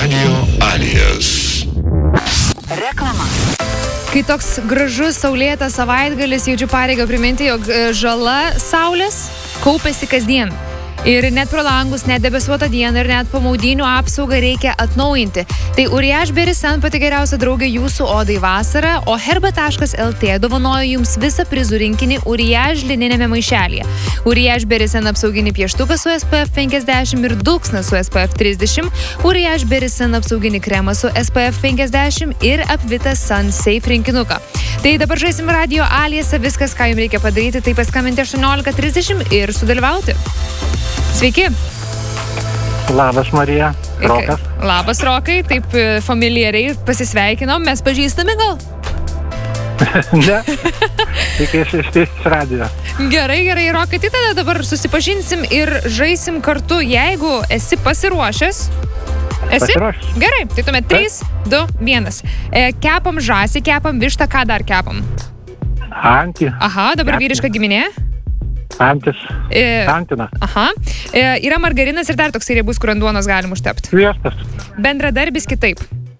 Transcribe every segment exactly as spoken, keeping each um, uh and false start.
Radio Alijas. Reklama. Kai toks gražus saulėtas savaitgalis, jaučiu pareigą priminti, jog žala saulės kaupiasi kasdien. Ir net pro langus, net debesuotą dieną ir net po maudynių apsaugą reikia atnaujinti. Tai Uriage Berisen pati geriausia draugė jūsų odai vasarą, o herba taškas el tė dovanojo jums visą prizų rinkinį Uriage lininėme maišelyje. Uriage Berisen apsauginį pieštuką su es pė ef penkiasdešimt ir dulksną su es pė ef trisdešimt, Uriage Berisen apsauginį kremą su es pė ef penkiasdešimt ir apvitą Sun Safe rinkinuką. Tai dabar žaisim Radio Alijose, viskas, ką jums reikia padaryti, tai paskambinti aštuoniolika trisdešimt ir sudalyvauti. Sveiki. Labas, Marija. Rokas. Labas, Rokai. Taip familiariai pasisveikinom. Mes pažįstami gal? Ne. Tik iš, iš, iš radio. Gerai, gerai, Rokai. Tai tada dabar susipažinsim ir žaisim kartu, jeigu esi pasiruošęs. Esi? Pasiruošęs. Gerai. Tai tuomet trys, du, vienas. E, kepam žąsį, kepam vištą, ką dar kepam? Antį. Aha, dabar Kepam. vyriška giminė. Antis. E, Antina. aha. E, yra margarinas ir dar toks riebus, kur ant duonos galim užtepti. Sviestas. Bendradarbis kitaip.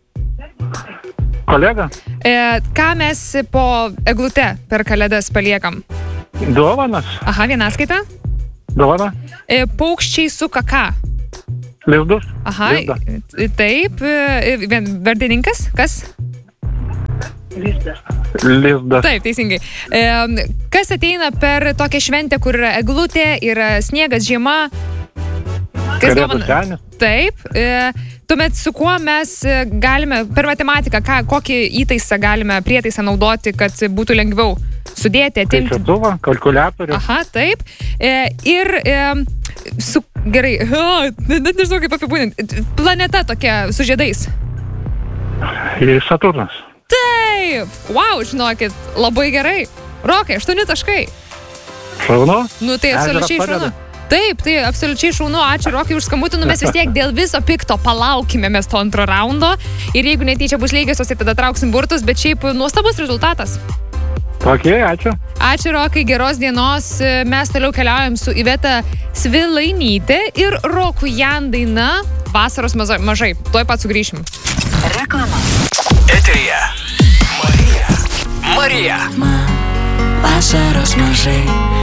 Kolega. E, ką mes po eglute per kalėdas paliekam? Dovanas. Aha, vienaskaita. Dovana. E, paukščiai su kaka. Lizdus. Aha, Lizdą. taip. E, vien- vardininkas, kas? Lizdas. Taip, teisingai. E, kas ateina per tokią šventę, kur yra eglutė, yra sniegas, žiema? Kas Kalėdų dovana? senis. Taip. E, tuomet su kuo mes e, galime, per matematiką, ką, kokį įtaisą galime, prietaisą naudoti, kad būtų lengviau sudėti, atimti? Skaičiuotuvą, kalkuliatorių. Aha, taip. E, ir e, su, gerai, o, net nežinau kaip apibūdinti. Planeta tokia su žiedais. Ir Saturnas. Taip. Wow, žinokit, labai gerai. Rokai, aštuoni taškai. Šaunu. Nu tai Ežeras absoliučiai padeda. šaunu. Taip, tai absoliučiai šaunu. Ačiū, Rokai, už skambutį. Nu mes vis tiek dėl viso pikto palaukime mes to antro raundo. Ir jeigu netyčia bus lygiosios, tai tada trauksim burtus, bet šiaip nuostabus rezultatas. Ok, ačiū. Ačiū, Rokai, geros dienos. Mes toliau keliaujam su Iveta Svilainytė ir Roku Jan daina Vasaros mažai. mažai. Tuoj pat sugrįšim. Reklama. Eteryje Marija. Marija. Man vasaros mažai,